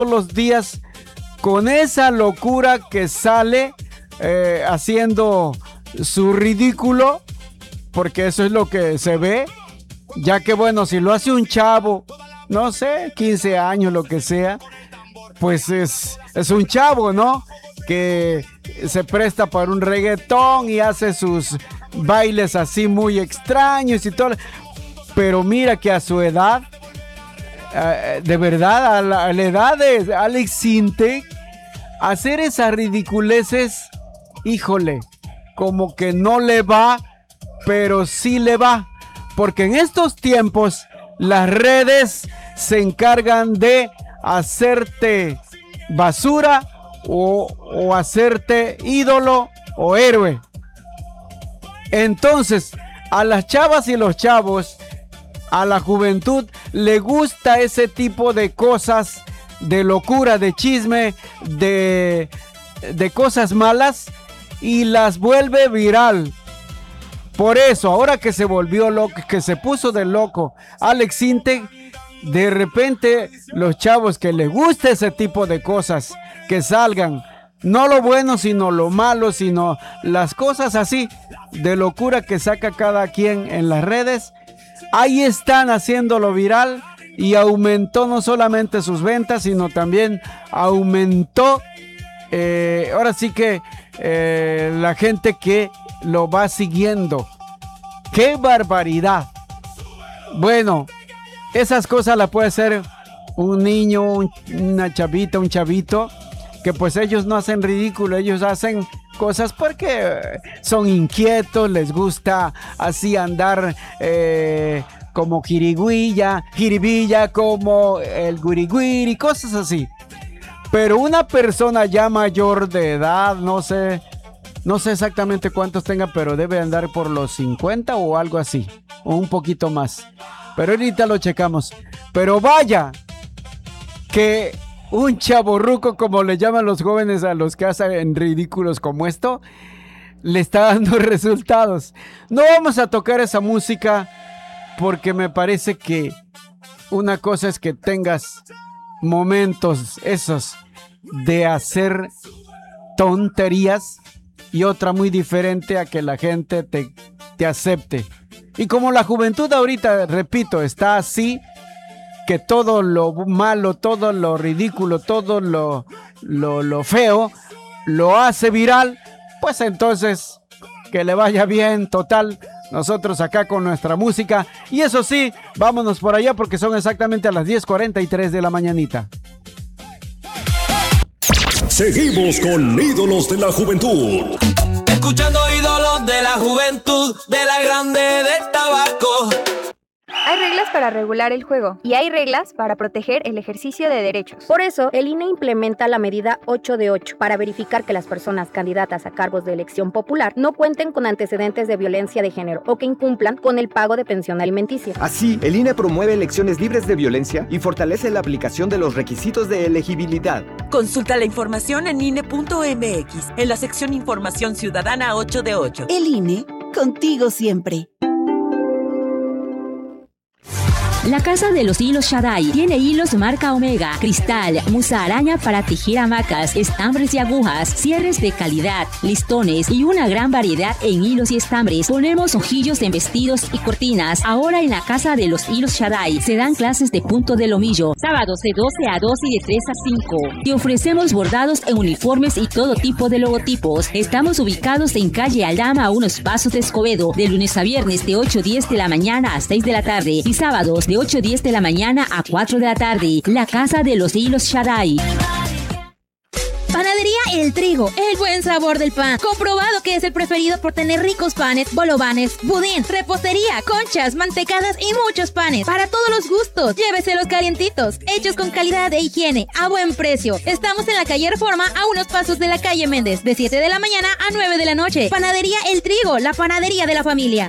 los días con esa locura que sale haciendo su ridículo, porque eso es lo que se ve, ya que bueno, si lo hace un chavo, no sé, 15 años, lo que sea, pues es un chavo, ¿no? Que se presta para un reggaetón y hace sus bailes así muy extraños y todo. Pero mira que a su edad, de verdad, a la edad de Alex Sintek, hacer esas ridiculeces, híjole, como que no le va, pero sí le va. Porque en estos tiempos las redes se encargan de hacerte basura o hacerte ídolo o héroe. Entonces, a las chavas y los chavos, a la juventud, le gusta ese tipo de cosas, de locura, de chisme, de cosas malas, y las vuelve viral. Por eso, ahora que se volvió loco, que se puso de loco Alex Sintek, de repente los chavos que les gusta ese tipo de cosas, que salgan, no lo bueno sino lo malo, sino las cosas así de locura que saca cada quien en las redes, ahí están haciéndolo viral, y aumentó no solamente sus ventas, sino también aumentó ahora sí que la gente que lo va siguiendo. ¡Qué barbaridad! Bueno, esas cosas las puede hacer un niño, una chavita, un chavito, que pues ellos no hacen ridículo, ellos hacen cosas porque son inquietos, les gusta así andar como jiribilla, como el guiriguiri, cosas así. Pero una persona ya mayor de edad, no sé exactamente cuántos tenga, pero debe andar por los 50 o algo así, o un poquito más. Pero ahorita lo checamos. Pero vaya, que un chavorruco, como le llaman los jóvenes a los que hacen ridículos como esto, le está dando resultados. No vamos a tocar esa música porque me parece que una cosa es que tengas momentos esos de hacer tonterías y otra muy diferente a que la gente te acepte. Y como la juventud ahorita, repito, está así, que todo lo malo, todo lo ridículo, todo lo feo lo hace viral, pues entonces que le vaya bien, total. Nosotros acá con nuestra música. Y eso sí, vámonos por allá porque son exactamente a las 10:43 de la mañanita. Seguimos con Ídolos de la Juventud. Escuchando Ídolos de la Juventud, de la grande del tabaco. Hay reglas para regular el juego y hay reglas para proteger el ejercicio de derechos. Por eso, el INE implementa la medida 8 de 8 para verificar que las personas candidatas a cargos de elección popular no cuenten con antecedentes de violencia de género o que incumplan con el pago de pensión alimenticia. Así, el INE promueve elecciones libres de violencia y fortalece la aplicación de los requisitos de elegibilidad. Consulta la información en INE.mx, en la sección Información Ciudadana 8 de 8. El INE, contigo siempre. La Casa de los Hilos Shaddai tiene hilos marca Omega, cristal, musa araña para tejer hamacas, estambres y agujas, cierres de calidad, listones y una gran variedad en hilos y estambres. Ponemos ojillos en vestidos y cortinas. Ahora en la Casa de los Hilos Shaddai se dan clases de punto de lomillo, sábados de 12 a 2 y de 3 a 5. Te ofrecemos bordados en uniformes y todo tipo de logotipos. Estamos ubicados en calle Aldama a unos pasos de Escobedo, de lunes a viernes de 8:10 de la mañana a 6 de la tarde y sábados de 8:10 de la mañana a 4 de la tarde. La Casa de los Hilos Shaddai. Panadería El Trigo, el buen sabor del pan. Comprobado que es el preferido por tener ricos panes, bolovanes, budín, repostería, conchas, mantecadas y muchos panes. Para todos los gustos, lléveselos calientitos, hechos con calidad e higiene, a buen precio. Estamos en la calle Reforma, a unos pasos de la calle Méndez, de 7 de la mañana a 9 de la noche. Panadería El Trigo, la panadería de la familia.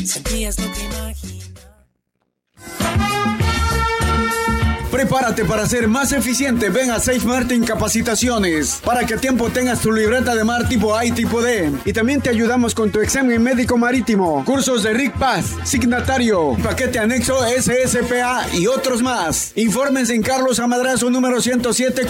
Prepárate para ser más eficiente. Ven a Safe Martin Capacitaciones para que a tiempo tengas tu libreta de mar tipo A y tipo D. Y también te ayudamos con tu examen médico marítimo, cursos de RIC Paz, signatario, paquete anexo SSPA y otros más. Infórmense en Carlos Amadrazo número 107